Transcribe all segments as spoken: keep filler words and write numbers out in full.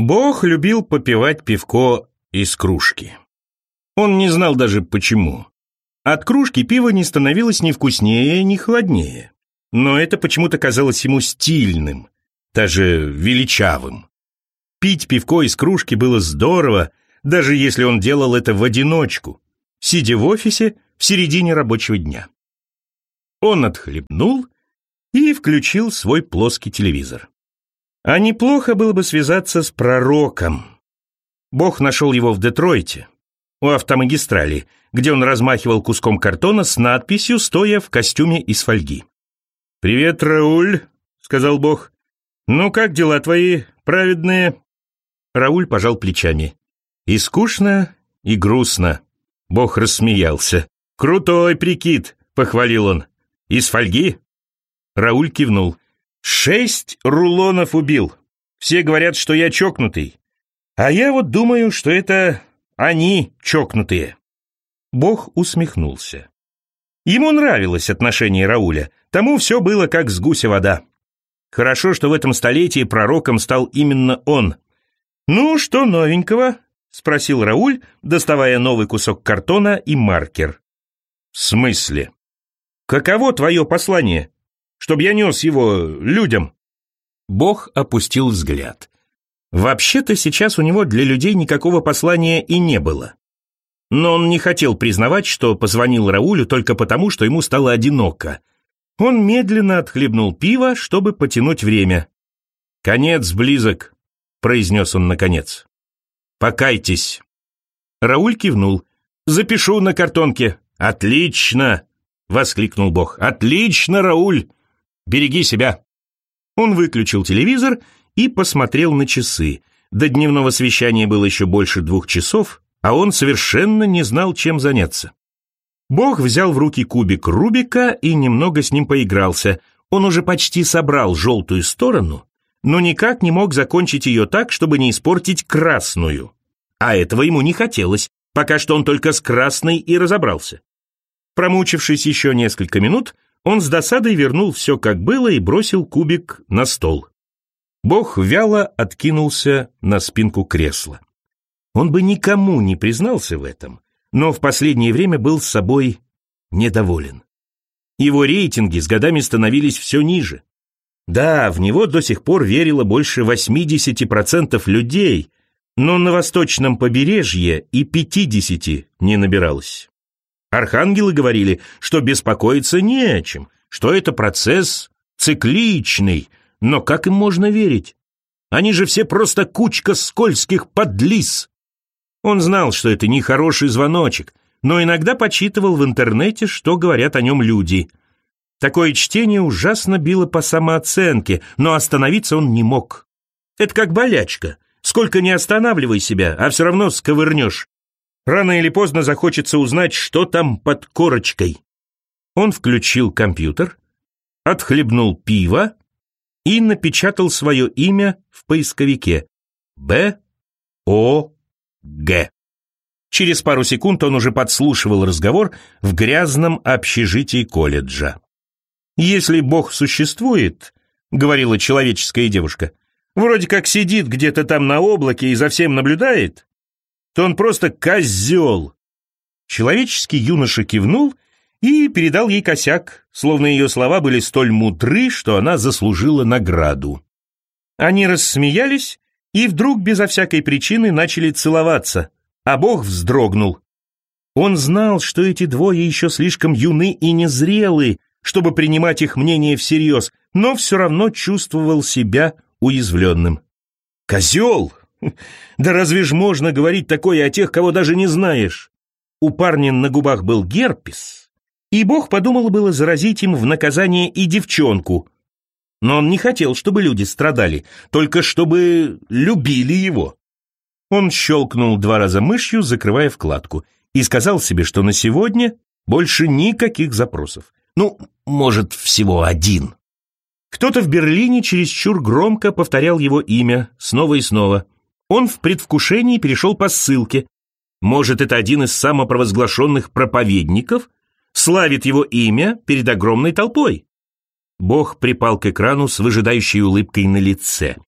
Бог любил попивать пивко из кружки. Он не знал даже почему. От кружки пиво не становилось ни вкуснее, ни холоднее. Но это почему-то казалось ему стильным, даже величавым. Пить пивко из кружки было здорово, даже если он делал это в одиночку, сидя в офисе в середине рабочего дня. Он отхлебнул и включил свой плоский телевизор. А неплохо было бы связаться с пророком. Бог нашел его в Детройте, у автомагистрали, где он размахивал куском картона с надписью, стоя в костюме из фольги. «Привет, Рауль», — сказал Бог. «Ну как дела твои, праведные?» Рауль пожал плечами. «И скучно, и грустно». Бог рассмеялся. «Крутой прикид», — похвалил он. «Из фольги?» Рауль кивнул. «Шесть рулонов убил. Все говорят, что я чокнутый. А я вот думаю, что это они чокнутые». Бог усмехнулся. Ему нравилось отношение Рауля. Тому все было как с гуся вода. Хорошо, что в этом столетии пророком стал именно он. «Ну, что новенького?» — спросил Рауль, доставая новый кусок картона и маркер. «В смысле? Каково твое послание? Чтоб я нес его людям?» Бог опустил взгляд. Вообще-то сейчас у него для людей никакого послания и не было. Но он не хотел признавать, что позвонил Раулю только потому, что ему стало одиноко. Он медленно отхлебнул пиво, чтобы потянуть время. «Конец близок», — произнес он наконец. «Покайтесь». Рауль кивнул. «Запишу на картонке». «Отлично!» — воскликнул Бог. «Отлично, Рауль! Береги себя!» Он выключил телевизор и посмотрел на часы. До дневного совещания было еще больше двух часов, а он совершенно не знал, чем заняться. Бог взял в руки кубик Рубика и немного с ним поигрался. Он уже почти собрал желтую сторону, но никак не мог закончить ее так, чтобы не испортить красную. А этого ему не хотелось, пока что он только с красной и разобрался. Промучившись еще несколько минут, он с досадой вернул все как было и бросил кубик на стол. Бог вяло откинулся на спинку кресла. Он бы никому не признался в этом, но в последнее время был с собой недоволен. Его рейтинги с годами становились все ниже. Да, в него до сих пор верило больше восемьдесят процентов людей, но на восточном побережье и пятьдесят не набиралось. Архангелы говорили, что беспокоиться не о чем, что это процесс цикличный, но как им можно верить? Они же все просто кучка скользких подлиз. Он знал, что это нехороший звоночек, но иногда почитывал в интернете, что говорят о нем люди. Такое чтение ужасно било по самооценке, но остановиться он не мог. Это как болячка. Сколько ни останавливай себя, а все равно сковырнешь. Рано или поздно захочется узнать, что там под корочкой. Он включил компьютер, отхлебнул пиво и напечатал свое имя в поисковике. Б О Г. Через пару секунд он уже подслушивал разговор в грязном общежитии колледжа. «Если Бог существует, — говорила человеческая девушка, — вроде как сидит где-то там на облаке и за всем наблюдает, то он просто козел». Человеческий юноша кивнул и передал ей косяк, словно ее слова были столь мудры, что она заслужила награду. Они рассмеялись и вдруг безо всякой причины начали целоваться, а Бог вздрогнул. Он знал, что эти двое еще слишком юны и незрелы, чтобы принимать их мнение всерьез, но все равно чувствовал себя уязвленным. «Козел! Да разве ж можно говорить такое о тех, кого даже не знаешь?» У парня на губах был герпес, и Бог подумал было заразить им в наказание и девчонку. Но он не хотел, чтобы люди страдали, только чтобы любили его. Он щелкнул два раза мышью, закрывая вкладку, и сказал себе, что на сегодня больше никаких запросов. Ну, может, всего один. Кто-то в Берлине чересчур громко повторял его имя снова и снова. Он в предвкушении перешел по ссылке. Может, это один из самопровозглашенных проповедников славит его имя перед огромной толпой. Бог припал к экрану с выжидающей улыбкой на лице.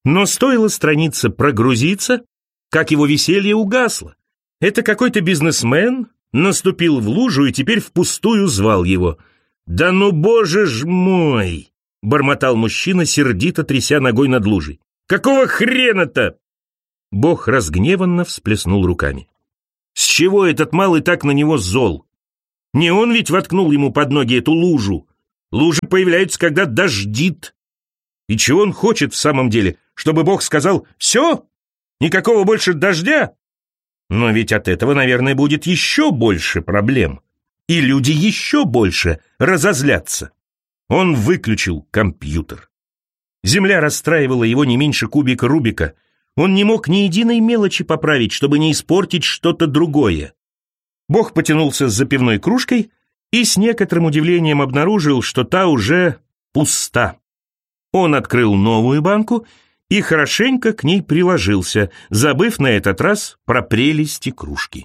Но стоило странице прогрузиться, как его веселье угасло. Это какой-то бизнесмен наступил в лужу и теперь впустую звал его. «Да ну, боже ж мой!» — бормотал мужчина, сердито тряся ногой над лужей. «Какого хрена-то?» Бог разгневанно всплеснул руками. С чего этот малый так на него зол? Не он ведь воткнул ему под ноги эту лужу. Лужи появляются, когда дождит. И чего он хочет в самом деле? Чтобы Бог сказал «Все? Никакого больше дождя?» Но ведь от этого, наверное, будет еще больше проблем. И люди еще больше разозлятся. Он выключил компьютер. Земля расстраивала его не меньше кубика Рубика. Он не мог ни единой мелочи поправить, чтобы не испортить что-то другое. Бог потянулся с запивной кружкой и с некоторым удивлением обнаружил, что та уже пуста. Он открыл новую банку и хорошенько к ней приложился, забыв на этот раз про прелести кружки.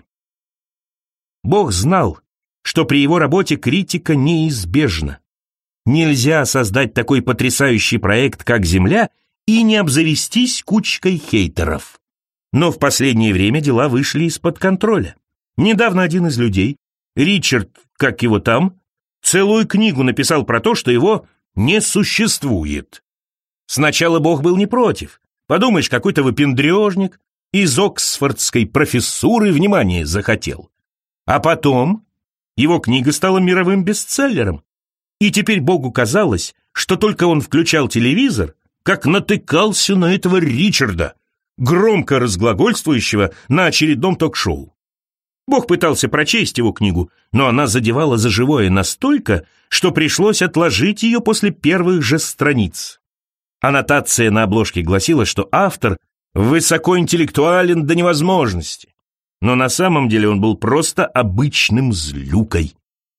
Бог знал, что при его работе критика неизбежна. Нельзя создать такой потрясающий проект, как «Земля», и не обзавестись кучкой хейтеров. Но в последнее время дела вышли из-под контроля. Недавно один из людей, Ричард, как его там, целую книгу написал про то, что его не существует. Сначала Бог был не против. Подумаешь, какой-то выпендрежник из оксфордской профессуры внимание захотел. А потом его книга стала мировым бестселлером. И теперь Богу казалось, что только он включал телевизор, как натыкался на этого Ричарда, громко разглагольствующего на очередном ток-шоу. Бог пытался прочесть его книгу, но она задевала за живое настолько, что пришлось отложить ее после первых же страниц. Аннотация на обложке гласила, что автор высокоинтеллектуален до невозможности, но на самом деле он был просто обычным злюкой.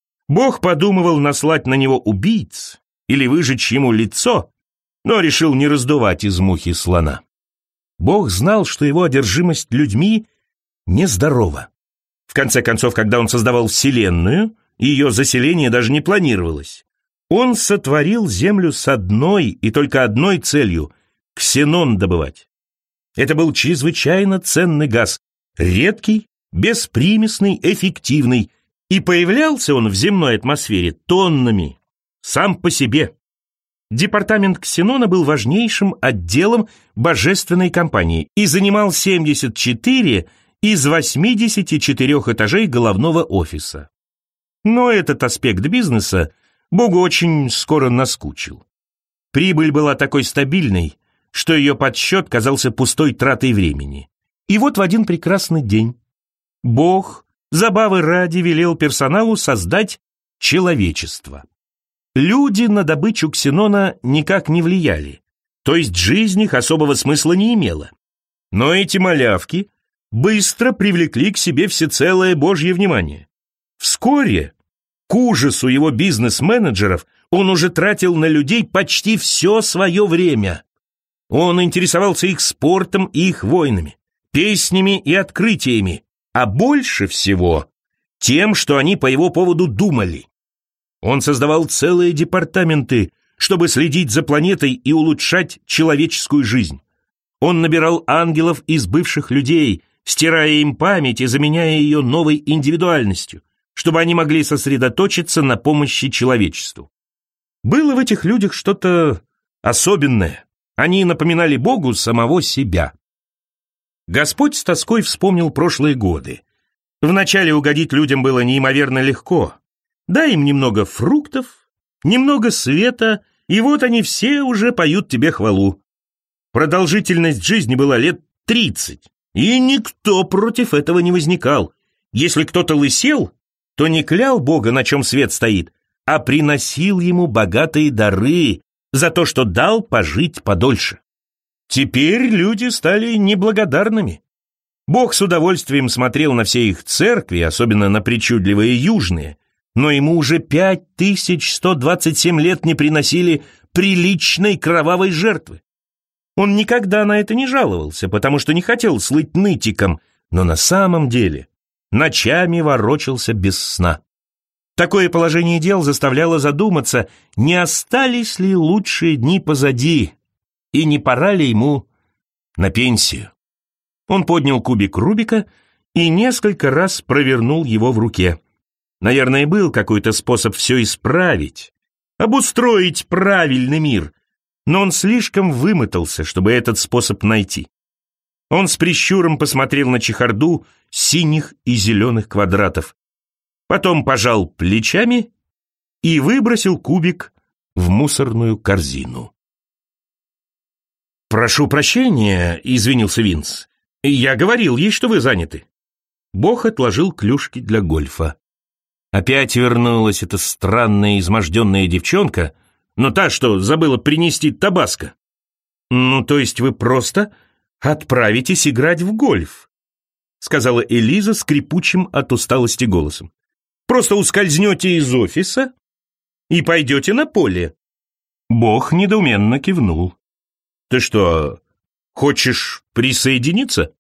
Бог подумывал наслать на него убийц или выжечь ему лицо, но решил не раздувать из мухи слона. Бог знал, что его одержимость людьми нездорова. В конце концов, когда он создавал Вселенную, ее заселение даже не планировалось. Он сотворил Землю с одной и только одной целью — ксенон добывать. Это был чрезвычайно ценный газ, редкий, беспримесный, эффективный, и появлялся он в земной атмосфере тоннами, сам по себе. Департамент ксенона был важнейшим отделом божественной компании и занимал семьдесят четыре из восьмидесяти четырёх этажей головного офиса. Но этот аспект бизнеса Богу очень скоро наскучил. Прибыль была такой стабильной, что ее подсчет казался пустой тратой времени. И вот в один прекрасный день Бог, забавы ради, велел персоналу создать человечество. Люди на добычу ксенона никак не влияли, то есть жизнь их особого смысла не имела. Но эти малявки быстро привлекли к себе всецелое Божье внимание. Вскоре, к ужасу его бизнес-менеджеров, он уже тратил на людей почти все свое время. Он интересовался их спортом и их войнами, песнями и открытиями, а больше всего тем, что они по его поводу думали. Он создавал целые департаменты, чтобы следить за планетой и улучшать человеческую жизнь. Он набирал ангелов из бывших людей, стирая им память и заменяя ее новой индивидуальностью, чтобы они могли сосредоточиться на помощи человечеству. Было в этих людях что-то особенное. Они напоминали Богу самого себя. Господь с тоской вспомнил прошлые годы. Вначале угодить людям было неимоверно легко. Дай им немного фруктов, немного света, и вот они все уже поют тебе хвалу. Продолжительность жизни была лет тридцать, и никто против этого не возникал. Если кто-то лысел, то не клял Бога, на чем свет стоит, а приносил ему богатые дары за то, что дал пожить подольше. Теперь люди стали неблагодарными. Бог с удовольствием смотрел на все их церкви, особенно на причудливые южные, но ему уже пять тысяч сто двадцать семь лет не приносили приличной кровавой жертвы. Он никогда на это не жаловался, потому что не хотел слыть нытиком, но на самом деле ночами ворочался без сна. Такое положение дел заставляло задуматься, не остались ли лучшие дни позади, и не пора ли ему на пенсию. Он поднял кубик Рубика и несколько раз провернул его в руке. Наверное, был какой-то способ все исправить, обустроить правильный мир, но он слишком вымотался, чтобы этот способ найти. Он с прищуром посмотрел на чехарду синих и зеленых квадратов, потом пожал плечами и выбросил кубик в мусорную корзину. «Прошу прощения», — извинился Винс. «Я говорил ей, что вы заняты». Бог отложил клюшки для гольфа. Опять вернулась эта странная изможденная девчонка, но та, что забыла принести табаско. «Ну, то есть вы просто отправитесь играть в гольф», — сказала Элиза скрипучим от усталости голосом. «Просто ускользнете из офиса и пойдете на поле». Бог недоуменно кивнул. «Ты что, хочешь присоединиться?»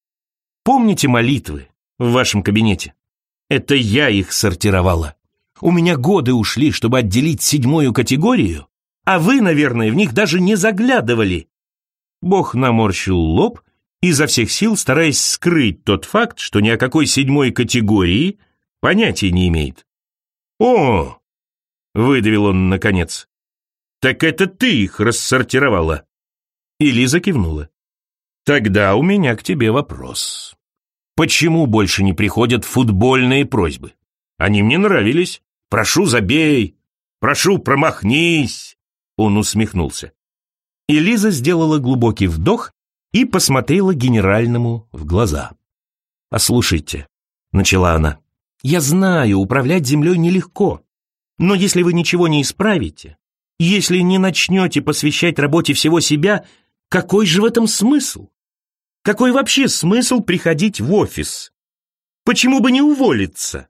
«Помните молитвы в вашем кабинете? Это я их сортировала. У меня годы ушли, чтобы отделить седьмую категорию, а вы, наверное, в них даже не заглядывали». Бог наморщил лоб, изо всех сил стараясь скрыть тот факт, что ни о какой седьмой категории понятия не имеет. «О!» — выдавил он наконец. «Так это ты их рассортировала?» И Лиза кивнула. «Тогда у меня к тебе вопрос. Почему больше не приходят футбольные просьбы? Они мне нравились. Прошу, забей. Прошу, промахнись». Он усмехнулся. И Лиза сделала глубокий вдох и посмотрела генеральному в глаза. «Послушайте», — начала она, — «я знаю, управлять землей нелегко, но если вы ничего не исправите, если не начнете посвящать работе всего себя, какой же в этом смысл? Какой вообще смысл приходить в офис? Почему бы не уволиться?»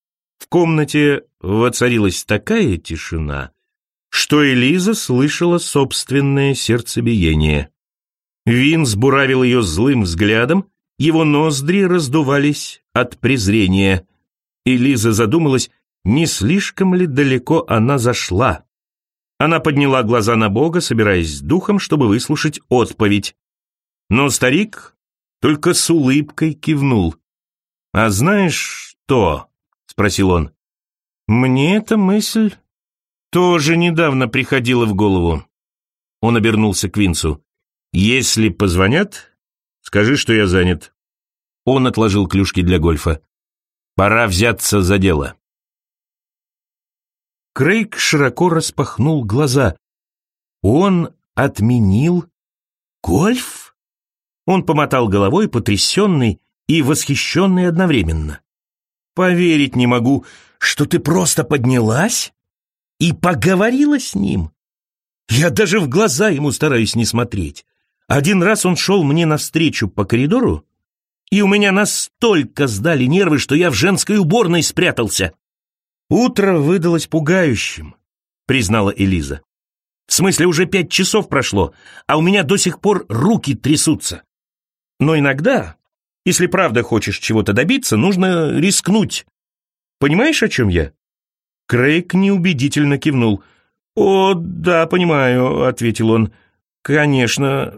В комнате воцарилась такая тишина, что Элиза слышала собственное сердцебиение. Винс буравил ее злым взглядом, его ноздри раздувались от презрения. Элиза задумалась, не слишком ли далеко она зашла. Она подняла глаза на Бога, собираясь с духом, чтобы выслушать отповедь. Но старик только с улыбкой кивнул. «А знаешь что?» — спросил он. «Мне эта мысль тоже недавно приходила в голову». Он обернулся к Винсу. «Если позвонят, скажи, что я занят». Он отложил клюшки для гольфа. «Пора взяться за дело». Крейг широко распахнул глаза. Он отменил гольф? Он помотал головой, потрясенный и восхищенный одновременно. «Поверить не могу, что ты просто поднялась и поговорила с ним. Я даже в глаза ему стараюсь не смотреть. Один раз он шел мне навстречу по коридору, и у меня настолько сдали нервы, что я в женской уборной спрятался». «Утро выдалось пугающим», — признала Элиза. «В смысле, уже пять часов прошло, а у меня до сих пор руки трясутся. Но иногда, если правда хочешь чего-то добиться, нужно рискнуть. Понимаешь, о чем я?» Крейг неубедительно кивнул. «О, да, понимаю», — ответил он. «Конечно,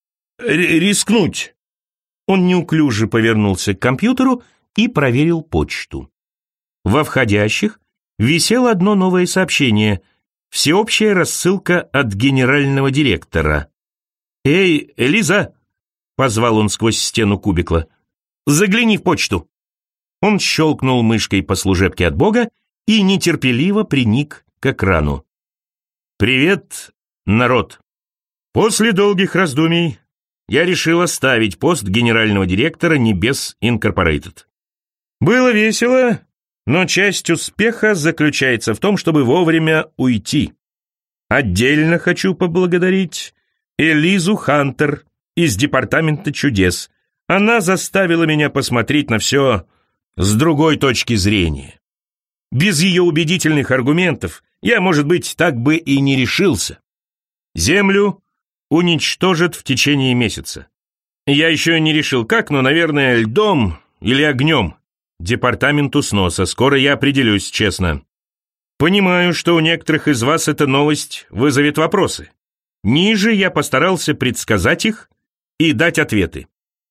рискнуть». Он неуклюже повернулся к компьютеру и проверил почту. Во входящих висело одно новое сообщение. Всеобщая рассылка от генерального директора. «Эй, Элиза!» — позвал он сквозь стену кубикла. «Загляни в почту». Он щелкнул мышкой по служебке от Бога и нетерпеливо приник к экрану. «Привет, народ! После долгих раздумий я решил оставить пост генерального директора Небес Инкорпорейтед. Было весело, но часть успеха заключается в том, чтобы вовремя уйти. Отдельно хочу поблагодарить Элизу Хантер из Департамента чудес. Она заставила меня посмотреть на все с другой точки зрения. Без ее убедительных аргументов я, может быть, так бы и не решился. Землю уничтожат в течение месяца. Я еще не решил как, но, наверное, льдом или огнем. Департаменту сноса. Скоро я определюсь, честно. Понимаю, что у некоторых из вас эта новость вызовет вопросы. Ниже я постарался предсказать их и дать ответы.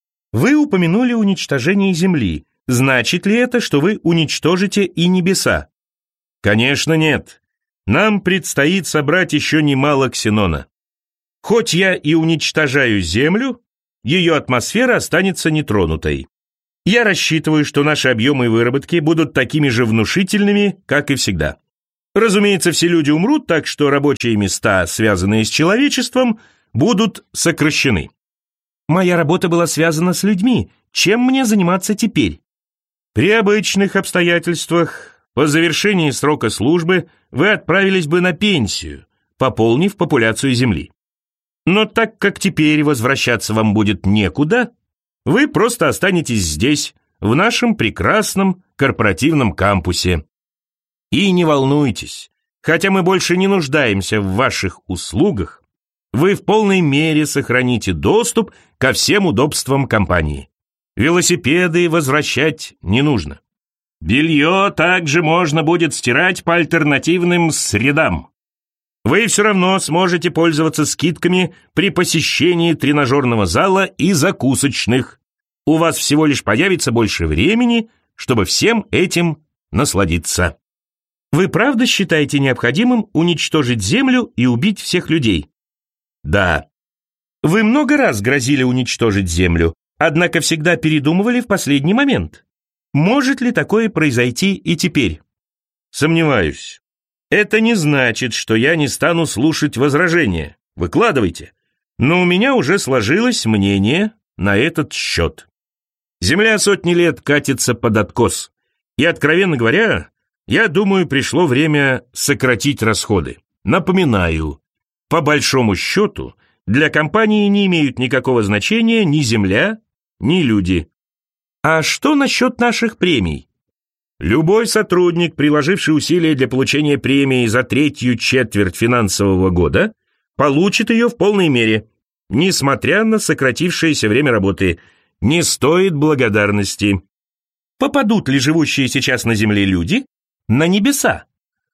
Вы упомянули уничтожение Земли. Значит ли это, что вы уничтожите и небеса? Конечно, нет. Нам предстоит собрать еще немало ксенона. Хоть я и уничтожаю Землю, ее атмосфера останется нетронутой. Я рассчитываю, что наши объемы выработки будут такими же внушительными, как и всегда. Разумеется, все люди умрут, так что рабочие места, связанные с человечеством, будут сокращены. Моя работа была связана с людьми. Чем мне заниматься теперь? При обычных обстоятельствах, по завершении срока службы, вы отправились бы на пенсию, пополнив популяцию Земли. Но так как теперь возвращаться вам будет некуда, вы просто останетесь здесь, в нашем прекрасном корпоративном кампусе. И не волнуйтесь, хотя мы больше не нуждаемся в ваших услугах, вы в полной мере сохраните доступ ко всем удобствам компании. Велосипеды возвращать не нужно. Белье также можно будет стирать по альтернативным средам. Вы все равно сможете пользоваться скидками при посещении тренажерного зала и закусочных. У вас всего лишь появится больше времени, чтобы всем этим насладиться. Вы правда считаете необходимым уничтожить Землю и убить всех людей? Да. Вы много раз грозили уничтожить Землю, однако всегда передумывали в последний момент. Может ли такое произойти и теперь? Сомневаюсь. Это не значит, что я не стану слушать возражения. Выкладывайте. Но у меня уже сложилось мнение на этот счет. Земля сотни лет катится под откос. И, откровенно говоря, я думаю, пришло время сократить расходы. Напоминаю, по большому счету, для компании не имеют никакого значения ни земля, ни люди. А что насчет наших премий? Любой сотрудник, приложивший усилия для получения премии за третью четверть финансового года, получит ее в полной мере, несмотря на сократившееся время работы. Не стоит благодарности. Попадут ли живущие сейчас на Земле люди на небеса?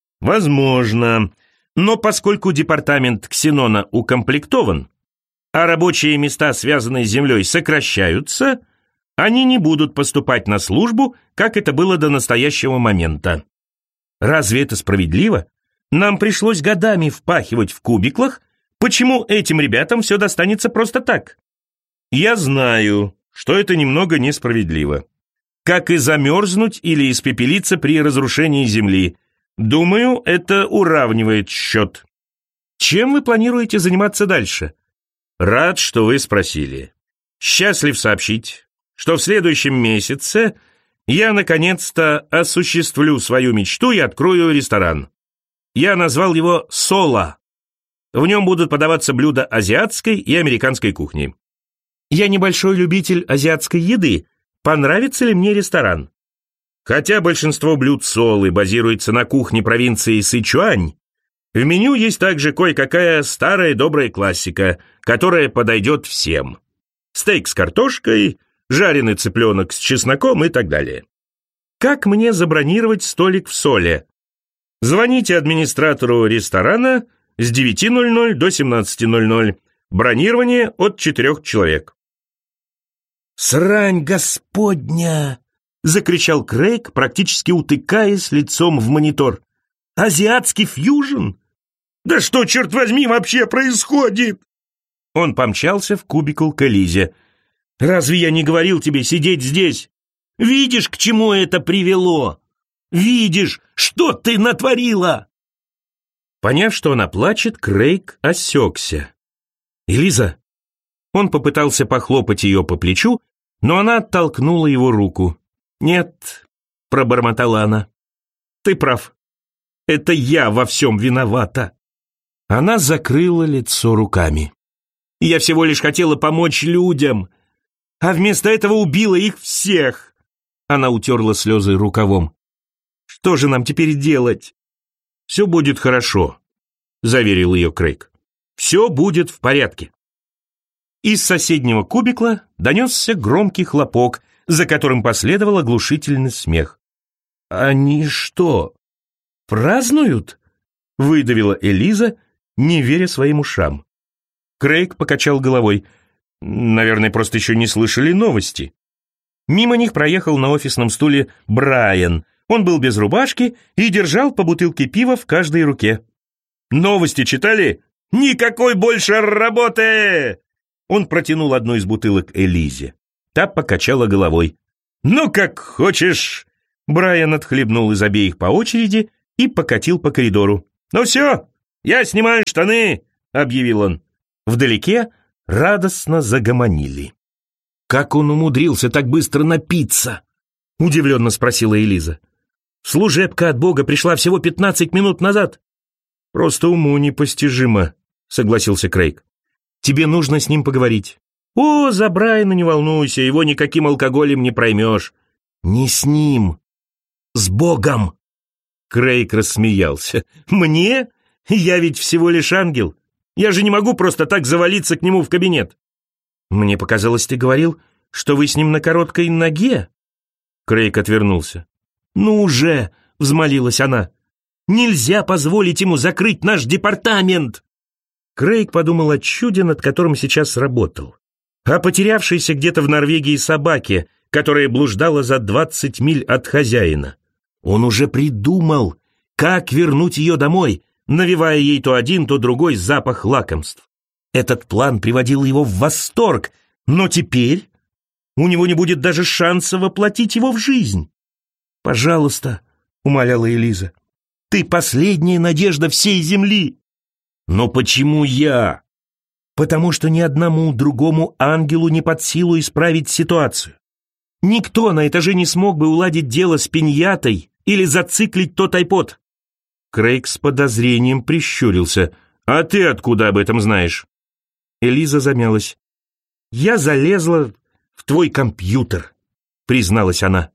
Возможно. Но поскольку департамент Ксенона укомплектован, а рабочие места, связанные с Землей, сокращаются, они не будут поступать на службу, как это было до настоящего момента. Разве это справедливо? Нам пришлось годами впахивать в кубиклах, почему этим ребятам все достанется просто так? Я знаю, что это немного несправедливо. Как и замерзнуть или испепелиться при разрушении Земли. Думаю, это уравнивает счет. Чем вы планируете заниматься дальше? Рад, что вы спросили. Счастлив сообщить, что в следующем месяце я наконец-то осуществлю свою мечту и открою ресторан. Я назвал его «Соло». В нем будут подаваться блюда азиатской и американской кухни. Я небольшой любитель азиатской еды. Понравится ли мне ресторан? Хотя большинство блюд Солы базируется на кухне провинции Сычуань, в меню есть также кое-какая старая добрая классика, которая подойдет всем. Стейк с картошкой, жареный цыпленок с чесноком и так далее. Как мне забронировать столик в Соле? Звоните администратору ресторана с девяти ноль-ноль до семнадцати ноль-ноль. Бронирование от четырех человек. «Срань господня!» — закричал Крейг, практически утыкаясь лицом в монитор. «Азиатский фьюжн? Да что, черт возьми, вообще происходит?» Он помчался в кубикл к Элизе. «Разве я не говорил тебе сидеть здесь? Видишь, к чему это привело? Видишь, что ты натворила?» Поняв, что она плачет, Крейг осекся. «Элиза!» Он попытался похлопать ее по плечу, но она оттолкнула его руку. «Нет», — пробормотала она, — «ты прав. Это я во всем виновата». Она закрыла лицо руками. «Я всего лишь хотела помочь людям, а вместо этого убила их всех». Она утерла слезы рукавом. «Что же нам теперь делать?» «Все будет хорошо», — заверил ее Крейг. «Все будет в порядке». Из соседнего кубикла донесся громкий хлопок, за которым последовал оглушительный смех. «Они что, празднуют?» — выдавила Элиза, не веря своим ушам. Крейг покачал головой. Наверное, просто еще не слышали новости. Мимо них проехал на офисном стуле Брайан. Он был без рубашки и держал по бутылке пива в каждой руке. «Новости читали? Никакой больше работы!» Он протянул одну из бутылок Элизе. Та покачала головой. «Ну, как хочешь!» Брайан отхлебнул из обеих по очереди и покатил по коридору. «Ну все, я снимаю штаны!» — объявил он. Вдалеке радостно загомонили. «Как он умудрился так быстро напиться?» — удивленно спросила Элиза. «Служебка от Бога пришла всего пятнадцать минут назад». «Просто уму непостижимо», — согласился Крейг. «Тебе нужно с ним поговорить». «О, за Брайана не волнуйся, его никаким алкоголем не проймешь». «Не с ним, с Богом». Крейг рассмеялся. «Мне? Я ведь всего лишь ангел. Я же не могу просто так завалиться к нему в кабинет». «Мне показалось, ты говорил, что вы с ним на короткой ноге?» Крейг отвернулся. «Ну уже!» — взмолилась она. «Нельзя позволить ему закрыть наш департамент!» Крейг подумал о чуде, над которым сейчас работал. О потерявшейся где-то в Норвегии собаке, которая блуждала за двадцать миль от хозяина. Он уже придумал, как вернуть ее домой, навевая ей то один, то другой запах лакомств. Этот план приводил его в восторг, но теперь у него не будет даже шанса воплотить его в жизнь. «Пожалуйста», — умоляла Элиза, — «ты последняя надежда всей земли». «Но почему я?» «Потому что ни одному другому ангелу не под силу исправить ситуацию. Никто на этаже не смог бы уладить дело с пиньятой или зациклить тот айпод». Крейг с подозрением прищурился. «А ты откуда об этом знаешь?» Элиза замялась. «Я залезла в твой компьютер», — призналась она.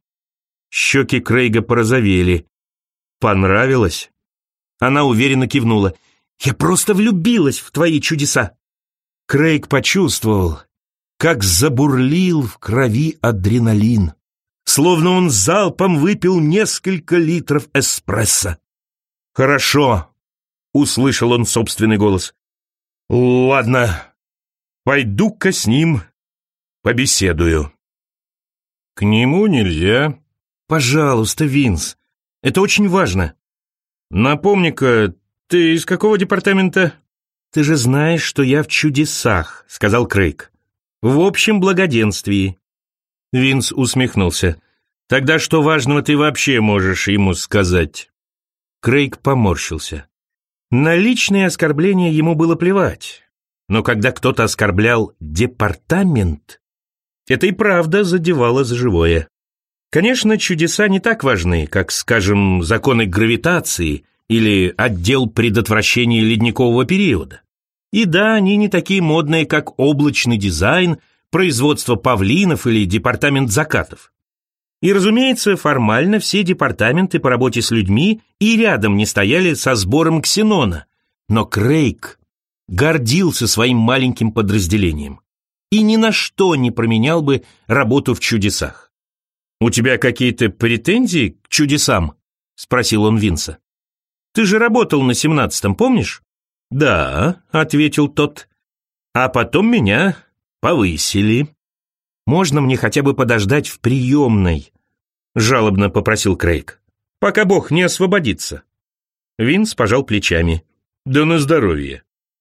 Щеки Крейга порозовели. «Понравилось?» Она уверенно кивнула. «Я просто влюбилась в твои чудеса». Крейг почувствовал, как забурлил в крови адреналин, словно он залпом выпил несколько литров эспрессо. «Хорошо», — услышал он собственный голос. «Ладно, пойду-ка с ним побеседую». «К нему нельзя». «Пожалуйста, Винс, это очень важно». «Напомни-ка, ты из какого департамента?» «Ты же знаешь, что я в чудесах», — сказал Крейг. «В общем благоденствии». Винс усмехнулся. «Тогда что важного ты вообще можешь ему сказать?» Крейг поморщился. На личные оскорбления ему было плевать. Но когда кто-то оскорблял департамент, это и правда задевало за живое. Конечно, чудеса не так важны, как, скажем, законы гравитации или отдел предотвращения ледникового периода. И да, они не такие модные, как облачный дизайн, производство павлинов или департамент закатов. И, разумеется, формально все департаменты по работе с людьми и рядом не стояли со сбором ксенона. Но Крейг гордился своим маленьким подразделением и ни на что не променял бы работу в чудесах. «У тебя какие-то претензии к чудесам?» — спросил он Винса. «Ты же работал на семнадцатом, помнишь?» «Да», — ответил тот. «А потом меня повысили». «Можно мне хотя бы подождать в приемной?» — жалобно попросил Крейг. «Пока Бог не освободится». Винс пожал плечами. «Да на здоровье».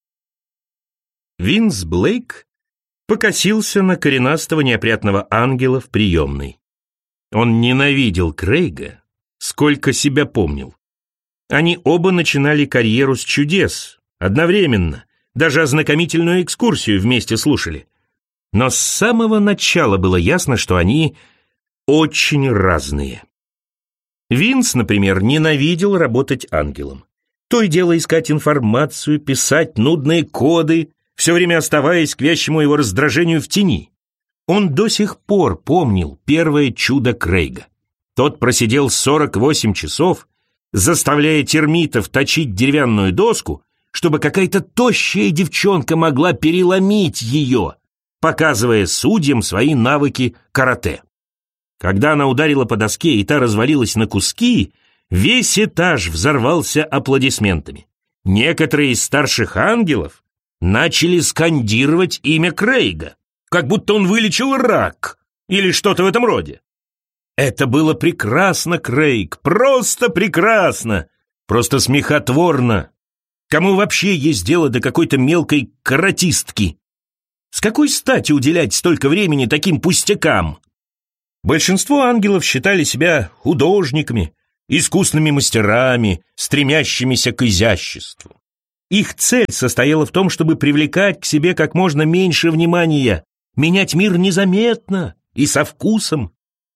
Винс Блейк покосился на коренастого неопрятного ангела в приемной. Он ненавидел Крейга, сколько себя помнил. Они оба начинали карьеру с чудес, одновременно, даже ознакомительную экскурсию вместе слушали. Но с самого начала было ясно, что они очень разные. Винс, например, ненавидел работать ангелом. То и дело искать информацию, писать нудные коды, все время оставаясь к вящему его раздражению в тени. Он до сих пор помнил первое чудо Крейга. Тот просидел сорок восемь часов, заставляя термитов точить деревянную доску, чтобы какая-то тощая девчонка могла переломить ее, показывая судьям свои навыки карате. Когда она ударила по доске и та развалилась на куски, весь этаж взорвался аплодисментами. Некоторые из старших ангелов начали скандировать имя Крейга. как будто он вылечил рак или что-то в этом роде. Это было прекрасно, Крейг, просто прекрасно, просто смехотворно. Кому вообще есть дело до какой-то мелкой каратистки? С какой стати уделять столько времени таким пустякам? Большинство ангелов считали себя художниками, искусными мастерами, стремящимися к изяществу. Их цель состояла в том, чтобы привлекать к себе как можно меньше внимания, менять мир незаметно и со вкусом.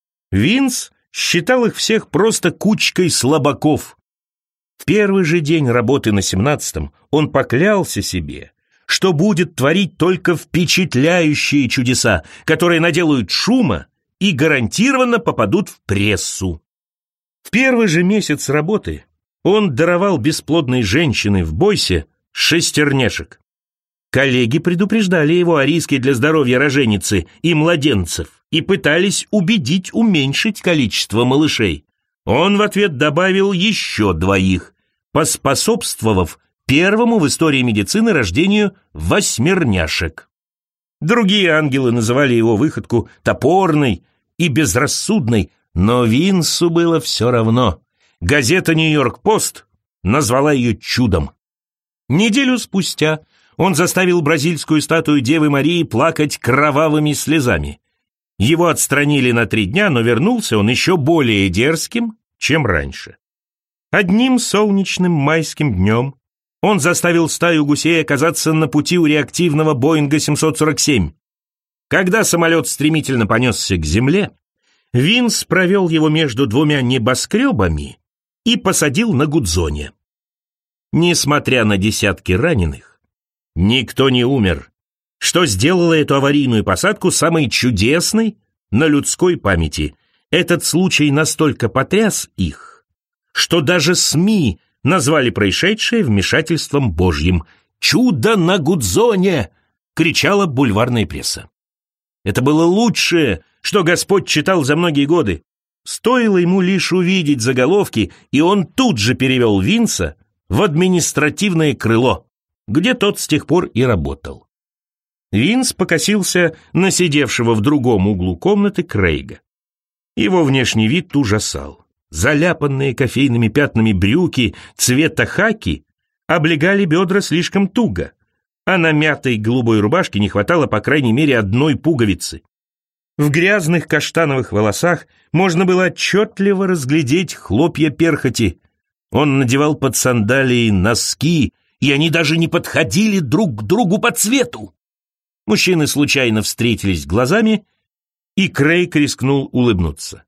Винс считал их всех просто кучкой слабаков. В первый же день работы на семнадцатом он поклялся себе, что будет творить только впечатляющие чудеса, которые наделают шума и гарантированно попадут в прессу. В первый же месяц работы он даровал бесплодной женщине в Бойсе шестерняшек. Коллеги предупреждали его о риске для здоровья роженицы и младенцев и пытались убедить уменьшить количество малышей. Он в ответ добавил еще двоих, поспособствовав первому в истории медицины рождению восьмерняшек. Другие ангелы называли его выходку топорной и безрассудной, но Винсу было все равно. Газета «Нью-Йорк-Пост» назвала ее чудом. Неделю спустя он заставил бразильскую статую Девы Марии плакать кровавыми слезами. Его отстранили на три дня, но вернулся он еще более дерзким, чем раньше. Одним солнечным майским днем он заставил стаю гусей оказаться на пути у реактивного Боинга семьсот сорок семь. Когда самолет стремительно понесся к земле, Винс провел его между двумя небоскребами и посадил на Гудзоне. Несмотря на десятки раненых, никто не умер, что сделало эту аварийную посадку самой чудесной на людской памяти. Этот случай настолько потряс их, что даже СМИ назвали происшедшее вмешательством Божьим. «Чудо на Гудзоне!» — кричала бульварная пресса. Это было лучшее, что Господь читал за многие годы. Стоило ему лишь увидеть заголовки, и он тут же перевел Винса в административное крыло, где тот с тех пор и работал. Винс покосился на сидевшего в другом углу комнаты Крейга. Его внешний вид ужасал. Заляпанные кофейными пятнами брюки цвета хаки облегали бедра слишком туго, а на мятой голубой рубашке не хватало по крайней мере одной пуговицы. В грязных каштановых волосах можно было отчетливо разглядеть хлопья перхоти. Он надевал под сандалии носки, и они даже не подходили друг к другу по цвету. Мужчины случайно встретились глазами, и Крейг рискнул улыбнуться.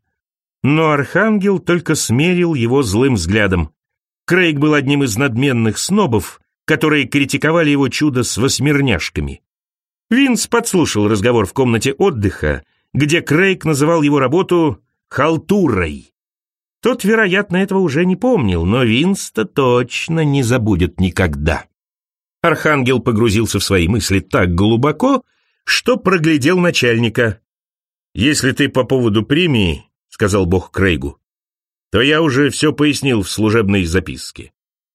Но архангел только смерил его злым взглядом. Крейг был одним из надменных снобов, которые критиковали его чудо с восьмерняшками. Винс подслушал разговор в комнате отдыха, где Крейг называл его работу «халтурой». Тот, вероятно, этого уже не помнил, но Винс-то точно не забудет никогда. Архангел погрузился в свои мысли так глубоко, что проглядел начальника. «Если ты по поводу премии, — сказал Бог Крейгу, — то я уже все пояснил в служебной записке».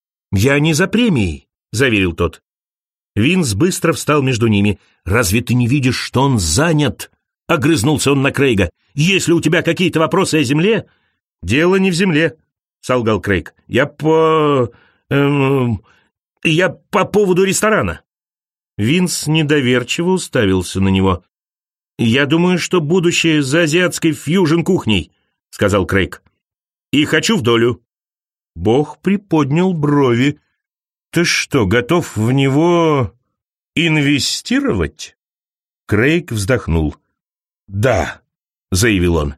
«Я не за премией», — заверил тот. Винс быстро встал между ними. «Разве ты не видишь, что он занят?» — огрызнулся он на Крейга. «Если у тебя какие-то вопросы о земле...» «Дело не в земле», — солгал Крейг. «Я по... Эм, я по поводу ресторана». Винс недоверчиво уставился на него. «Я думаю, что будущее за азиатской фьюжн-кухней», — сказал Крейг. «И хочу в долю». Бог приподнял брови. «Ты что, готов в него инвестировать?» Крейг вздохнул. «Да», — заявил он.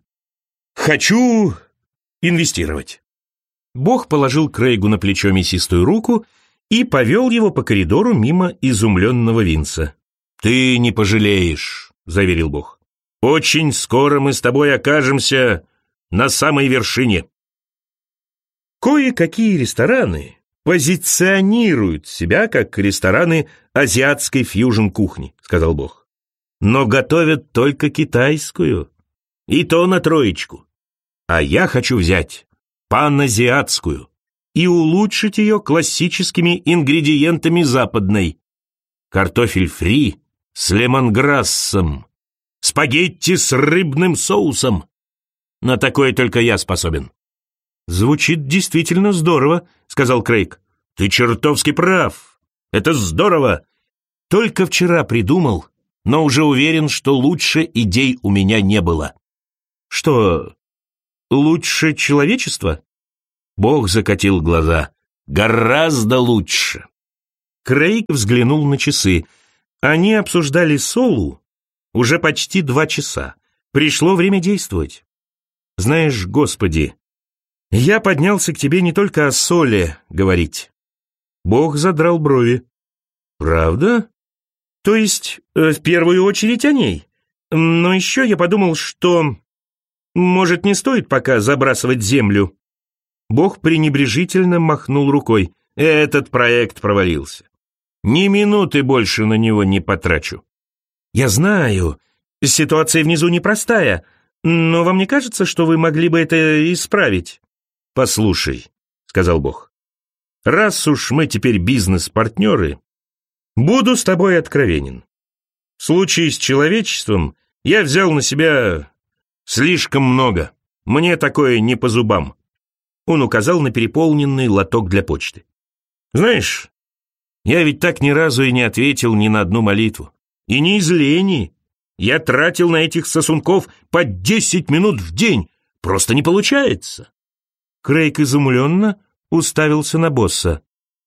«Хочу инвестировать». Бог положил Крейгу на плечо мясистую руку и повел его по коридору мимо изумленного Винса. «Ты не пожалеешь», — заверил Бог. «Очень скоро мы с тобой окажемся на самой вершине». Кое-какие рестораны позиционируют себя как рестораны азиатской фьюжн-кухни, сказал Бог. Но готовят только китайскую, и то на троечку. А я хочу взять паназиатскую и улучшить ее классическими ингредиентами западной. Картофель фри с лемонграссом, спагетти с рыбным соусом. На такое только я способен». «Звучит действительно здорово», — сказал Крейг. «Ты чертовски прав. Это здорово. Только вчера придумал, но уже уверен, что лучше идей у меня не было». «Что, лучше человечества?» Бог закатил глаза. «Гораздо лучше». Крейг взглянул на часы. Они обсуждали Солу уже почти два часа. Пришло время действовать. «Знаешь, Господи, я поднялся к тебе не только о Соле говорить». Бог задрал брови. «Правда? То есть, э, в первую очередь о ней. Но еще я подумал, что, может, не стоит пока забрасывать землю». Бог пренебрежительно махнул рукой. «Этот проект провалился. Ни минуты больше на него не потрачу». «Я знаю, ситуация внизу непростая, но вам не кажется, что вы могли бы это исправить?» «Послушай», — сказал Бог, — «раз уж мы теперь бизнес-партнеры, буду с тобой откровенен. В случае с человечеством я взял на себя слишком много. Мне такое не по зубам». Он указал на переполненный лоток для почты. «Знаешь, я ведь так ни разу и не ответил ни на одну молитву. И не из лени. Я тратил на этих сосунков по десять минут в день. Просто не получается». Крейг изумленно уставился на босса.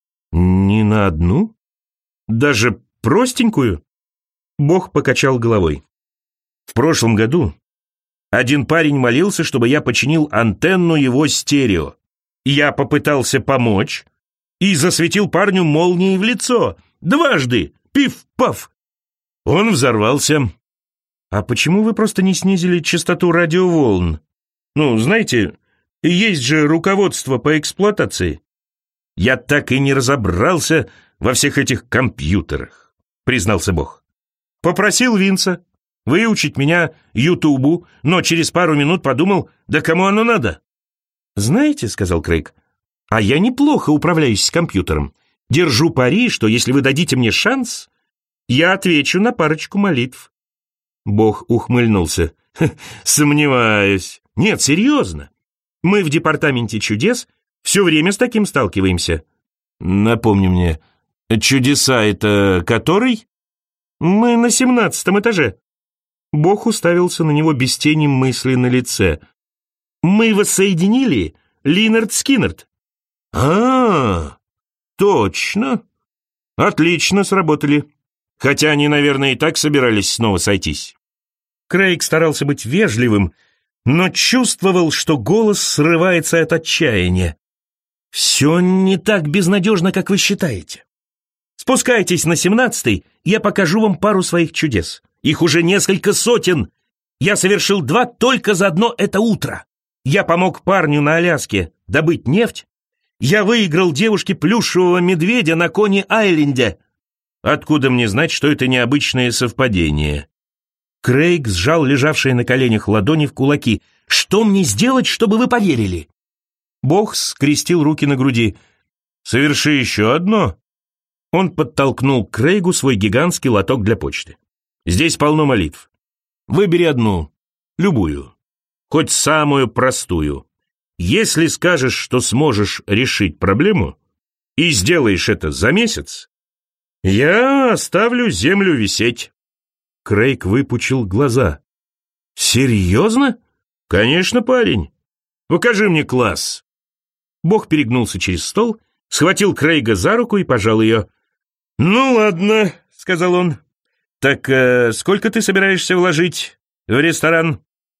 «Ни на одну? Даже простенькую?» Бог покачал головой. «В прошлом году один парень молился, чтобы я починил антенну его стерео. Я попытался помочь и засветил парню молнией в лицо. Дважды! Пиф-паф!» Он взорвался. «А почему вы просто не снизили частоту радиоволн? Ну, знаете, есть же руководство по эксплуатации». «Я так и не разобрался во всех этих компьютерах», — признался Бог. «Попросил Винса выучить меня Ютубу, но через пару минут подумал, да кому оно надо?» «Знаете, — сказал Крейг, — а я неплохо управляюсь с компьютером. Держу пари, что если вы дадите мне шанс, я отвечу на парочку молитв». Бог ухмыльнулся. «Сомневаюсь. Нет, серьезно. Мы в департаменте чудес все время с таким сталкиваемся». «Напомни мне, чудеса — это который?» «Мы на семнадцатом этаже». Бог уставился на него без тени мысли на лице. «Мы воссоединили Линард Скиннерд». «А, точно. Отлично сработали. Хотя они, наверное, и так собирались снова сойтись». Крейг старался быть вежливым, но чувствовал, что голос срывается от отчаяния. «Все не так безнадежно, как вы считаете. Спускайтесь на семнадцатый, я покажу вам пару своих чудес. Их уже несколько сотен. Я совершил два только за одно это утро. Я помог парню на Аляске добыть нефть. Я выиграл девушке плюшевого медведя на Кони-Айленде. Откуда мне знать, что это необычное совпадение?» Крейг сжал лежавшие на коленях ладони в кулаки. «Что мне сделать, чтобы вы поверили?» Бог скрестил руки на груди. «Соверши еще одно». Он подтолкнул к Крейгу свой гигантский лоток для почты. «Здесь полно молитв. Выбери одну, любую, хоть самую простую. Если скажешь, что сможешь решить проблему, и сделаешь это за месяц, я оставлю землю висеть». Крейг выпучил глаза. «Серьезно?» «Конечно, парень. Покажи мне класс». Бог перегнулся через стол, схватил Крейга за руку и пожал ее. «Ну ладно», — сказал он. «Так э, сколько ты собираешься вложить в ресторан?»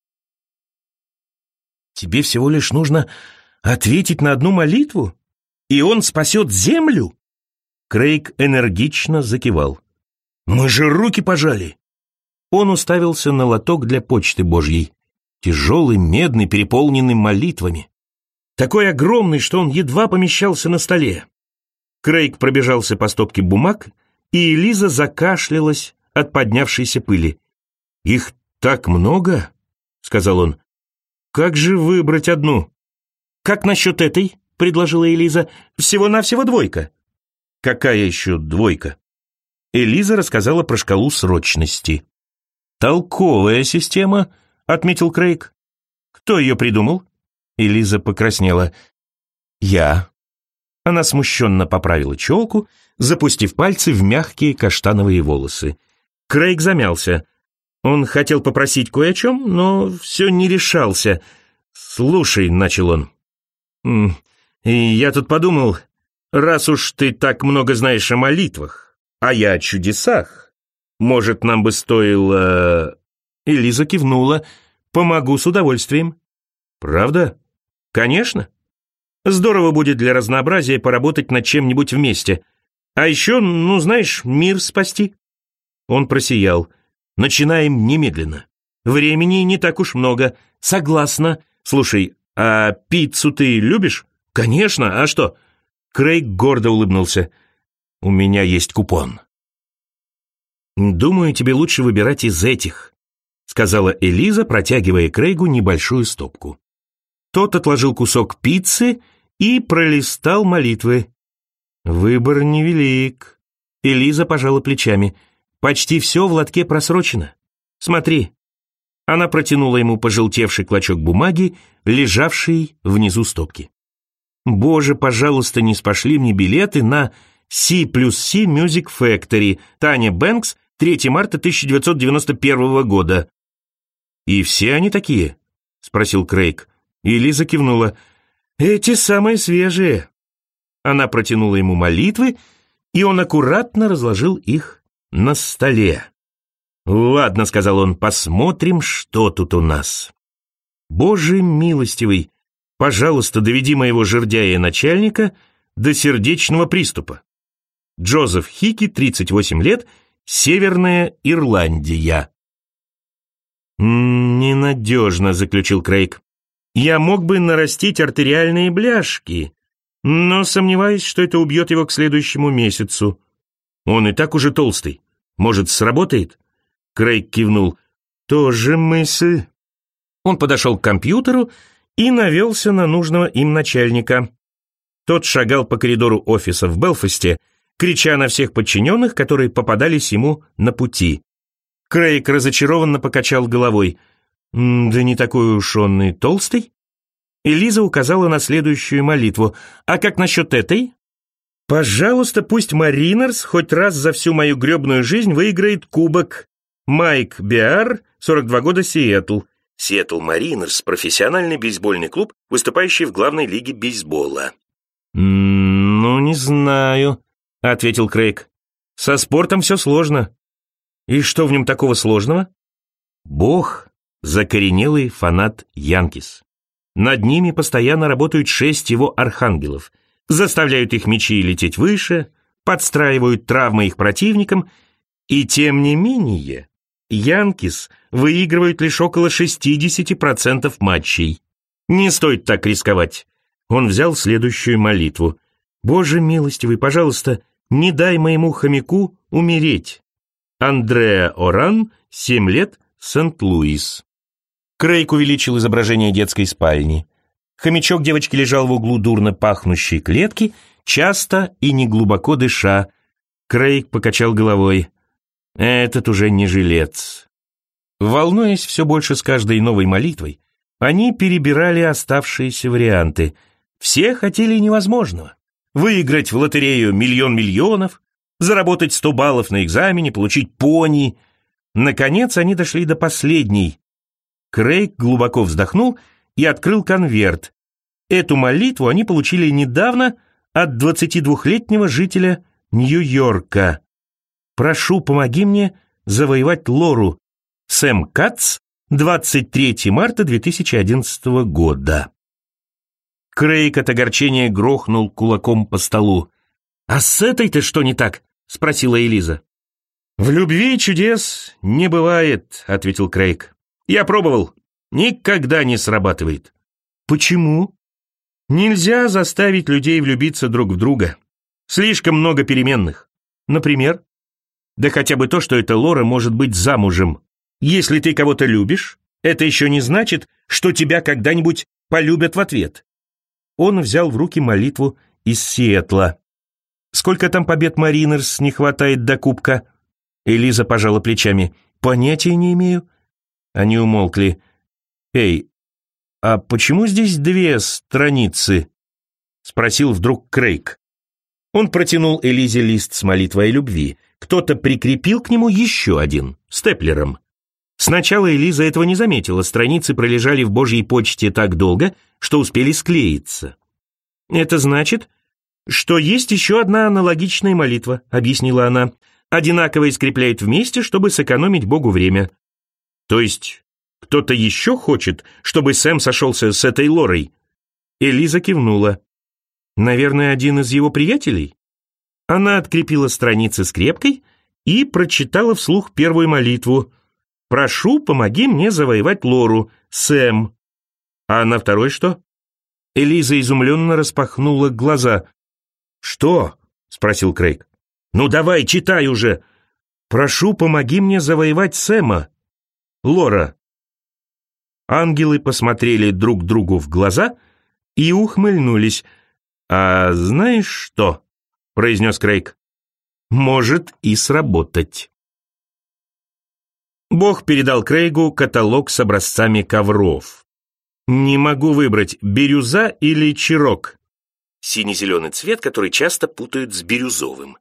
«Тебе всего лишь нужно ответить на одну молитву, и он спасет землю?» Крейг энергично закивал. «Мы же руки пожали!» Он уставился на лоток для почты Божьей, тяжелый, медный, переполненный молитвами. Такой огромный, что он едва помещался на столе. Крейг пробежался по стопке бумаг, и Элиза закашлялась от поднявшейся пыли. «Их так много?» — сказал он. «Как же выбрать одну?» «Как насчет этой?» — предложила Элиза. «Всего-навсего двойка». «Какая еще двойка?» Элиза рассказала про шкалу срочности. «Толковая система», — отметил Крейг. «Кто ее придумал?» Элиза покраснела. «Я». Она смущенно поправила челку, запустив пальцы в мягкие каштановые волосы. Крейг замялся. Он хотел попросить кое о чем, но все не решался. «Слушай», — начал он, — «и я тут подумал, раз уж ты так много знаешь о молитвах, а я о чудесах, может, нам бы стоило...» Элиза кивнула. «Помогу с удовольствием». «Правда?» «Конечно. Здорово будет для разнообразия поработать над чем-нибудь вместе. А еще, ну, знаешь, мир спасти». Он просиял. «Начинаем немедленно. Времени не так уж много. Согласна. Слушай, а пиццу ты любишь?» «Конечно. А что?» Крейг гордо улыбнулся. «У меня есть купон». «Думаю, тебе лучше выбирать из этих», — сказала Элиза, протягивая Крейгу небольшую стопку. Тот отложил кусок пиццы и пролистал молитвы. «Выбор невелик». Элиза пожала плечами. «Почти все в лотке просрочено. Смотри». Она протянула ему пожелтевший клочок бумаги, лежавший внизу стопки. «Боже, пожалуйста, не спошли мне билеты на Си плюс Си Music Factory, Таня Бэнкс, третьего марта тысяча девятьсот девяносто первого года». «И все они такие?» — спросил Крейг. И Лиза кивнула. «Эти самые свежие». Она протянула ему молитвы, и он аккуратно разложил их на столе. «Ладно», — сказал он, — «посмотрим, что тут у нас». «Боже милостивый, пожалуйста, доведи моего жердяя начальника до сердечного приступа. Джозеф Хики, тридцать восемь лет, Северная Ирландия». «Ненадежно», — заключил Крейг. «Я мог бы нарастить артериальные бляшки, но сомневаюсь, что это убьет его к следующему месяцу. Он и так уже толстый. Может, сработает?» Крейг кивнул. «Тоже мысль». Он подошел к компьютеру и навелся на нужного им начальника. Тот шагал по коридору офиса в Белфасте, крича на всех подчиненных, которые попадались ему на пути. Крейг разочарованно покачал головой. «Да не такой уж он и толстый». Элиза указала на следующую молитву. «А как насчет этой?» «Пожалуйста, пусть Маринерс хоть раз за всю мою гребную жизнь выиграет кубок. Майк Биар, сорок два года, Сиэтл». Сиэтл Маринерс – профессиональный бейсбольный клуб, выступающий в главной лиге бейсбола. «Ну, не знаю», — ответил Крейг. «Со спортом все сложно». «И что в нем такого сложного?» «Бог — закоренелый фанат Янкис. Над ними постоянно работают шесть его архангелов, заставляют их мячи лететь выше, подстраивают травмы их противникам, и тем не менее Янкис выигрывают лишь около шестьдесят процентов матчей. Не стоит так рисковать». Он взял следующую молитву. «Боже милостивый, пожалуйста, не дай моему хомяку умереть. Андреа Оран, семь лет, Сент-Луис». Крейг увеличил изображение детской спальни. Хомячок девочки лежал в углу дурно пахнущей клетки, часто и неглубоко дыша. Крейг покачал головой. «Этот уже не жилец». Волнуясь все больше с каждой новой молитвой, они перебирали оставшиеся варианты. Все хотели невозможного. Выиграть в лотерею миллион миллионов, заработать сто баллов на экзамене, получить пони. Наконец они дошли до последней. Крейг глубоко вздохнул и открыл конверт. Эту молитву они получили недавно от двадцатидвухлетнего жителя Нью-Йорка. «Прошу, помоги мне завоевать Лору. Сэм Кац, двадцать третьего марта две тысячи одиннадцатого года». Крейг от огорчения грохнул кулаком по столу. «А с этой-то что не так?» — спросила Элиза. «В любви чудес не бывает», — ответил Крейг. «Я пробовал. Никогда не срабатывает». «Почему?» «Нельзя заставить людей влюбиться друг в друга. Слишком много переменных. Например?» «Да хотя бы то, что эта Лора может быть замужем. Если ты кого-то любишь, это еще не значит, что тебя когда-нибудь полюбят в ответ». Он взял в руки молитву из Сиэтла. «Сколько там побед Маринерс не хватает до кубка?» Элиза пожала плечами. Понятия не имею. Они умолкли. Эй, а почему здесь две страницы? Спросил вдруг Крейг. Он протянул Элизе лист с молитвой о любви. Кто-то прикрепил к нему еще один, степлером. Сначала Элиза этого не заметила, страницы пролежали в Божьей почте так долго, что успели склеиться. «Это значит, что есть еще одна аналогичная молитва», — объяснила она. «Одинаково скрепляют вместе, чтобы сэкономить Богу время». «То есть кто-то еще хочет, чтобы Сэм сошелся с этой Лорой?» Элиза кивнула. «Наверное, один из его приятелей?» Она открепила страницы скрепкой и прочитала вслух первую молитву. «Прошу, помоги мне завоевать Лору, Сэм». А на второй что? Элиза изумленно распахнула глаза. «Что?» — спросил Крейг. «Ну давай, читай уже!» «Прошу, помоги мне завоевать Сэма, Лора». Ангелы посмотрели друг другу в глаза и ухмыльнулись. «А знаешь что?» — произнес Крейг. «Может и сработать». Бог передал Крейгу каталог с образцами ковров. «Не могу выбрать, бирюза или чирок». Сине-зеленый цвет, который часто путают с бирюзовым.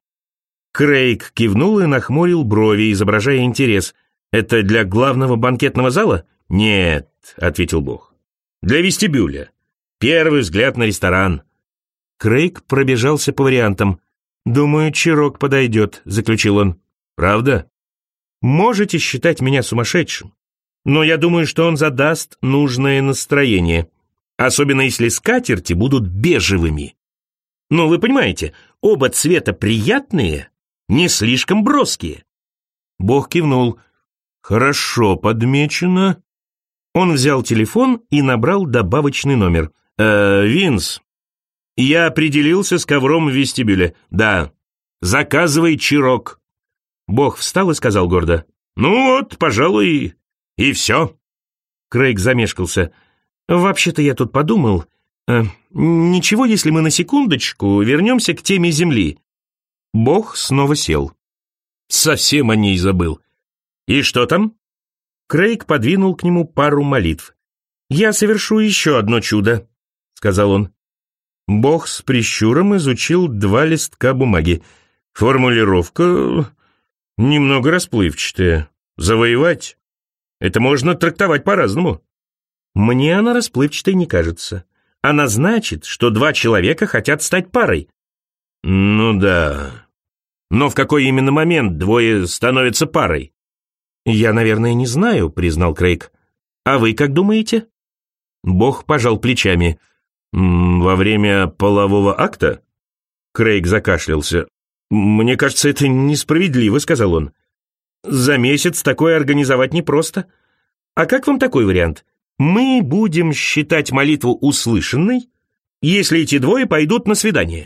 Крейг кивнул и нахмурил брови, изображая интерес. «Это для главного банкетного зала?» «Нет», — ответил Бог. «Для вестибюля. Первый взгляд на ресторан». Крейг пробежался по вариантам. «Думаю, чирок подойдет», — заключил он. «Правда?» «Можете считать меня сумасшедшим, но я думаю, что он задаст нужное настроение, особенно если скатерти будут бежевыми. Ну, вы понимаете, оба цвета приятные, не слишком броские». Бог кивнул. «Хорошо подмечено». Он взял телефон и набрал добавочный номер. «Э, Винс, я определился с ковром в вестибюле. Да, заказывай чирок». Бог встал и сказал гордо: «Ну вот, пожалуй, и все». Крейг замешкался. «Вообще-то я тут подумал, э, ничего, если мы на секундочку вернемся к теме Земли». Бог снова сел. «Совсем о ней забыл. И что там?» Крейг подвинул к нему пару молитв. «Я совершу еще одно чудо», — сказал он. Бог с прищуром изучил два листка бумаги. «Формулировка немного расплывчатая. Завоевать? Это можно трактовать по-разному». «Мне она расплывчатой не кажется. Она значит, что два человека хотят стать парой». «Ну да. Но в какой именно момент двое становятся парой?» «Я, наверное, не знаю», — признал Крейг. «А вы как думаете?» Бог пожал плечами. «Во время полового акта?» Крейг закашлялся. «Мне кажется, это несправедливо», — сказал он. «За месяц такое организовать непросто. А как вам такой вариант? Мы будем считать молитву услышанной, если эти двое пойдут на свидание».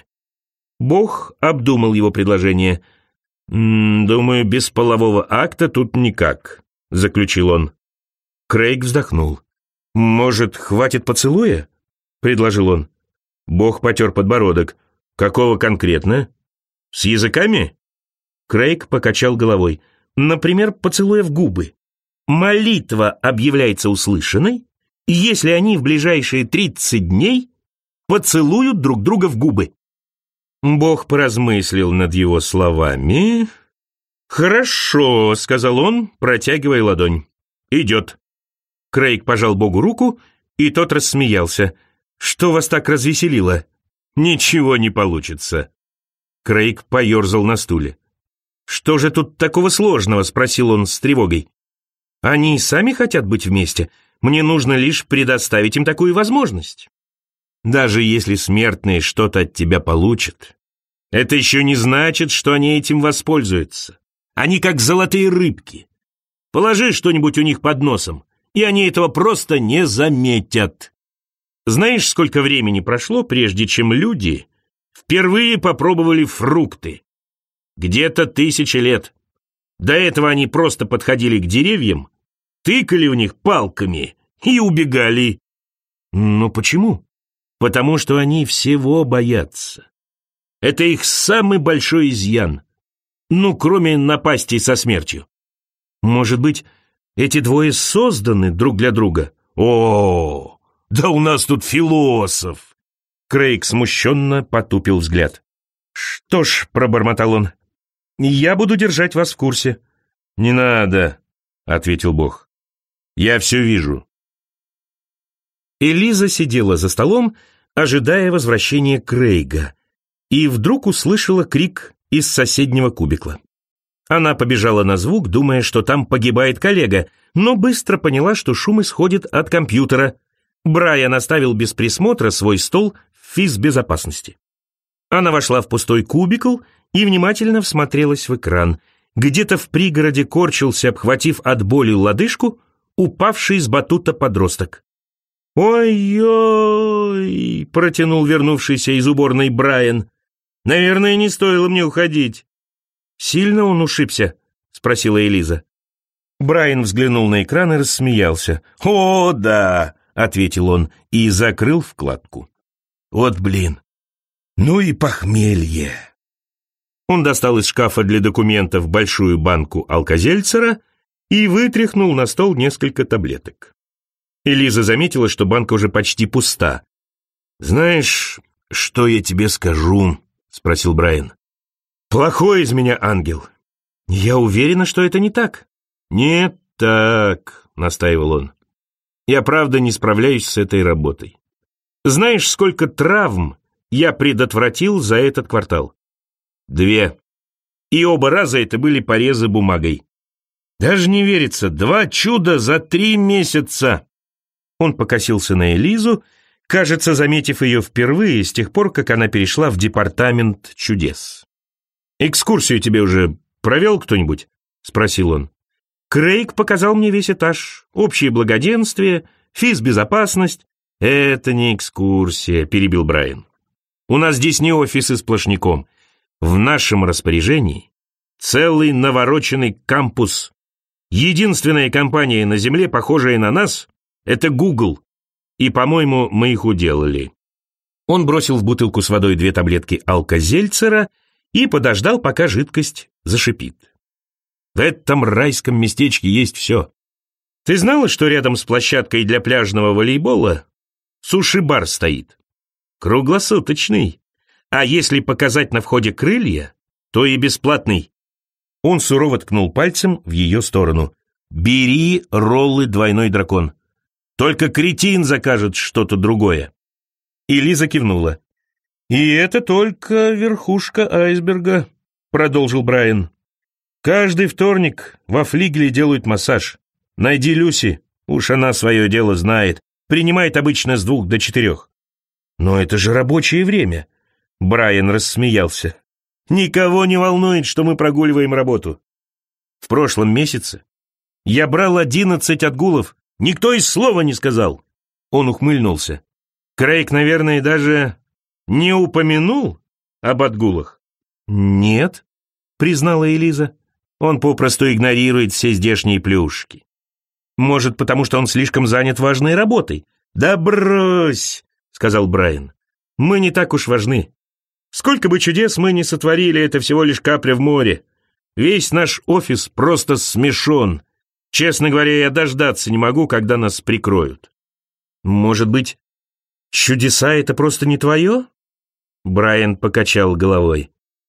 Бог обдумал его предложение. «Думаю, без полового акта тут никак», — заключил он. Крейг вздохнул. «Может, хватит поцелуя?» — предложил он. Бог потер подбородок. «Какого конкретно? С языками?» Крейг покачал головой. «Например, поцелуя в губы. Молитва объявляется услышанной, если они в ближайшие тридцать дней поцелуют друг друга в губы». Бог поразмыслил над его словами. «Хорошо», — сказал он, протягивая ладонь. «Идет». Крейг пожал Богу руку, и тот рассмеялся. «Что вас так развеселило?» «Ничего не получится». Крейг поерзал на стуле. «Что же тут такого сложного?» — спросил он с тревогой. «Они и сами хотят быть вместе. Мне нужно лишь предоставить им такую возможность. Даже если смертные что-то от тебя получат, это еще не значит, что они этим воспользуются. Они как золотые рыбки. Положи что-нибудь у них под носом, и они этого просто не заметят. Знаешь, сколько времени прошло, прежде чем люди впервые попробовали фрукты? Где-то тысячи лет. До этого они просто подходили к деревьям, тыкали в них палками и убегали. Но почему? Потому что они всего боятся. Это их самый большой изъян. Ну, кроме напастей со смертью. Может быть, эти двое созданы друг для друга? О, да у нас тут философ! Крейг смущенно потупил взгляд. Что ж, пробормотал он, я буду держать вас в курсе. Не надо, ответил Бог. Я все вижу. Элиза сидела за столом, ожидая возвращения Крейга, и вдруг услышала крик из соседнего кубикла. Она побежала на звук, думая, что там погибает коллега, но быстро поняла, что шум исходит от компьютера. Брайан оставил без присмотра свой стол в физбезопасности. Она вошла в пустой кубикл и внимательно всмотрелась в экран. Где-то в пригороде корчился, обхватив от боли лодыжку, упавший с батута подросток. «Ой-ой!» — протянул вернувшийся из уборной Брайан. «Наверное, не стоило мне уходить». «Сильно он ушибся?» — спросила Элиза. Брайан взглянул на экран и рассмеялся. «О, да!» — ответил он и закрыл вкладку. «Вот блин! Ну и похмелье!» Он достал из шкафа для документов большую банку алкозельцера и вытряхнул на стол несколько таблеток. Элиза заметила, что банка уже почти пуста. «Знаешь, что я тебе скажу?» — спросил Брайан. «Плохой из меня ангел». «Я уверена, что это не так». «Не так», — настаивал он. «Я правда не справляюсь с этой работой. Знаешь, сколько травм я предотвратил за этот квартал?» «Две. И оба раза это были порезы бумагой. Даже не верится, два чуда за три месяца». Он покосился на Элизу, кажется, заметив ее впервые с тех пор, как она перешла в департамент чудес. «Экскурсию тебе уже провел кто-нибудь?» — спросил он. «Крейг показал мне весь этаж, общее благоденствие, физбезопасность». «Это не экскурсия», — перебил Брайан. «У нас здесь не офисы сплошняком. В нашем распоряжении целый навороченный кампус. Единственная компания на Земле, похожая на нас, это Google, и, по-моему, мы их уделали». Он бросил в бутылку с водой две таблетки алкозельцера и подождал, пока жидкость зашипит. В этом райском местечке есть все. Ты знала, что рядом с площадкой для пляжного волейбола суши-бар стоит? Круглосуточный. А если показать на входе крылья, то и бесплатный. Он сурово ткнул пальцем в ее сторону. «Бери роллы «Двойной дракон». Только кретин закажет что-то другое». И Лиза кивнула. «И это только верхушка айсберга», — продолжил Брайан. «Каждый вторник во флигеле делают массаж. Найди Люси, уж она свое дело знает. Принимает обычно с двух до четырех». «Но это же рабочее время», — Брайан рассмеялся. «Никого не волнует, что мы прогуливаем работу. В прошлом месяце я брал одиннадцать отгулов. Никто и слова не сказал». Он ухмыльнулся. «Крейг, наверное, даже не упомянул об отгулах?» «Нет», — признала Элиза. «Он попросту игнорирует все здешние плюшки. Может, потому что он слишком занят важной работой?» «Да брось», — сказал Брайан. «Мы не так уж важны. Сколько бы чудес мы ни сотворили, это всего лишь капля в море. Весь наш офис просто смешон. Честно говоря, я дождаться не могу, когда нас прикроют». «Может быть, чудеса — это просто не твое?» Брайан покачал головой.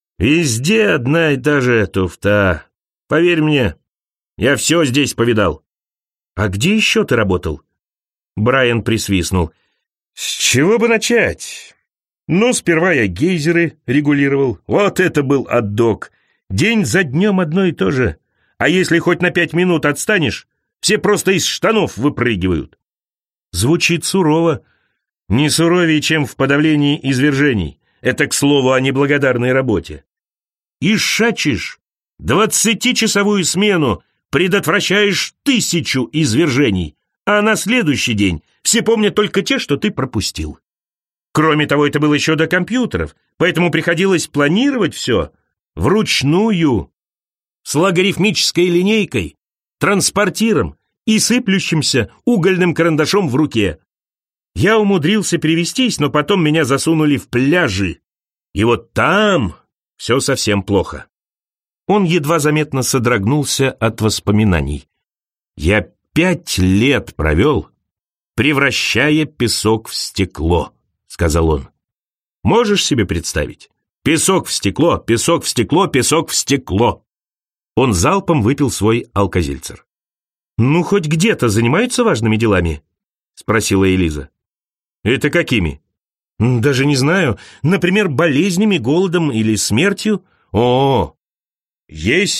«Везде одна и та же туфта. Поверь мне, я все здесь повидал». «А где еще ты работал?» Брайан присвистнул. «С чего бы начать? Ну, сперва я гейзеры регулировал. Вот это был отдок. День за днем одно и то же. А если хоть на пять минут отстанешь, все просто из штанов выпрыгивают». Звучит сурово. Не суровее, чем в подавлении извержений. Это, к слову, о неблагодарной работе. И шачишь двадцатичасовую смену, предотвращаешь тысячу извержений, а на следующий день все помнят только те, что ты пропустил. Кроме того, это было еще до компьютеров, поэтому приходилось планировать все вручную, с логарифмической линейкой, транспортиром и сыплющимся угольным карандашом в руке. Я умудрился перевестись, но потом меня засунули в пляжи. И вот там все совсем плохо. Он едва заметно содрогнулся от воспоминаний. «Я пять лет провел, превращая песок в стекло», — сказал он. «Можешь себе представить? Песок в стекло, песок в стекло, песок в стекло». Он залпом выпил свой алкозельцер. «Ну, хоть где-то занимаются важными делами?» — спросила Элиза. «Это какими?» «Даже не знаю. Например, болезнями, голодом или смертью». «О, есть